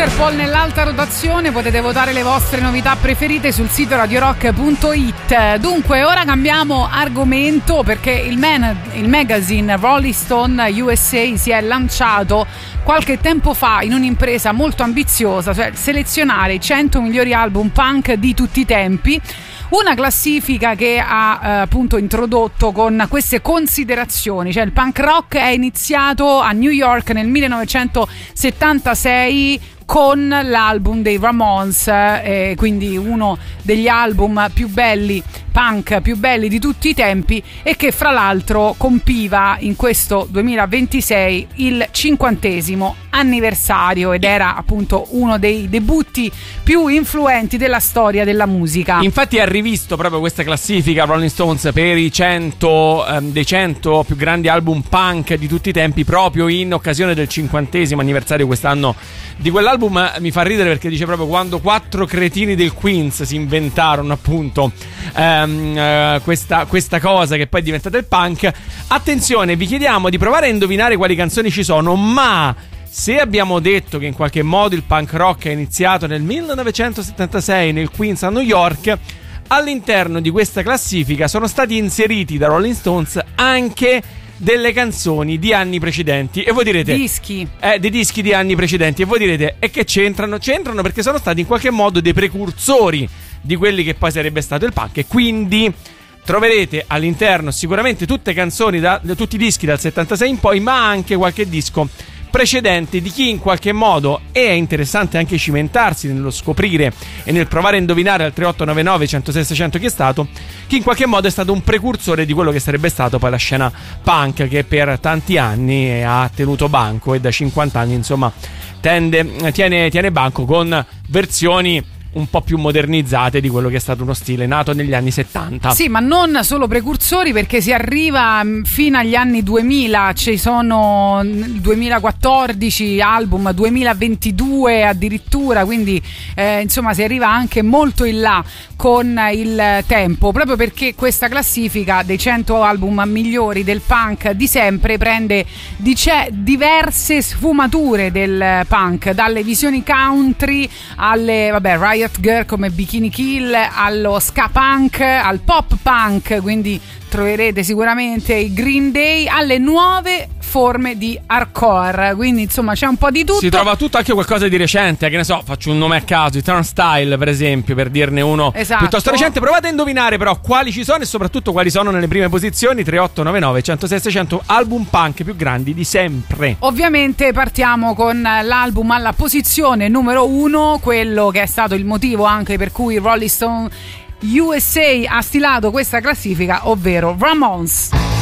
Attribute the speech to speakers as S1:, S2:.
S1: Interpol nell'alta rotazione, potete votare le vostre novità preferite sul sito radiorock.it. Dunque, ora cambiamo argomento perché il magazine Rolling Stone USA si è lanciato qualche tempo fa in un'impresa molto ambiziosa, cioè selezionare i 100 migliori album punk di tutti i tempi. Una classifica che ha appunto introdotto con queste considerazioni, cioè il punk rock è iniziato a New York nel 1976 con l'album dei Ramones, quindi uno degli album più belli, punk più belli di tutti i tempi, e che fra l'altro compiva in questo 2026 il 50° anniversario ed era appunto uno dei debutti più influenti della storia della musica.
S2: Infatti ha rivisto proprio questa classifica Rolling Stones per i 100 dei 100 più grandi album punk di tutti i tempi proprio in occasione del 50° anniversario quest'anno di quell'album. Mi fa ridere perché dice proprio quando 4 cretini del Queens si inventarono appunto questa cosa che poi è diventata il punk. Attenzione, vi chiediamo di provare a indovinare quali canzoni ci sono, ma se abbiamo detto che in qualche modo il punk rock è iniziato nel 1976 nel Queens a New York, all'interno di questa classifica sono stati inseriti da Rolling Stones anche delle canzoni di anni precedenti. E voi direte
S1: dischi
S2: dei dischi di anni precedenti. E voi direte e che c'entrano? C'entrano perché sono stati in qualche modo dei precursori di quelli che poi sarebbe stato il punk, e quindi troverete all'interno sicuramente tutte canzoni tutti i dischi dal 76 in poi, ma anche qualche disco precedente di chi in qualche modo, e è interessante anche cimentarsi nello scoprire e nel provare a indovinare al 3899 106 600 chi è stato, chi in qualche modo è stato un precursore di quello che sarebbe stato poi la scena punk, che per tanti anni ha tenuto banco e da 50 anni insomma tiene banco con versioni un po' più modernizzate di quello che è stato uno stile nato negli anni 70.
S1: Sì, ma non solo precursori, perché si arriva fino agli anni 2000, ci sono 2014 album, 2022 addirittura, quindi insomma si arriva anche molto in là con il tempo, proprio perché questa classifica dei 100 album migliori del punk di sempre prende diverse sfumature del punk, dalle visioni country alle Riot Girl come Bikini Kill, allo ska punk, al pop punk, quindi troverete sicuramente i Green Day, alle nuove forme di hardcore, quindi insomma c'è un po' di tutto.
S2: Si trova tutto, anche qualcosa di recente, che ne so, faccio un nome a caso, i Turnstile per esempio, per dirne uno piuttosto recente. Provate a indovinare però quali ci sono e soprattutto quali sono nelle prime posizioni. 3899 106 600 album punk più grandi di sempre.
S1: Ovviamente partiamo con l'album alla posizione numero 1, quello che è stato il motivo anche per cui Rolling Stone USA ha stilato questa classifica, ovvero Ramones.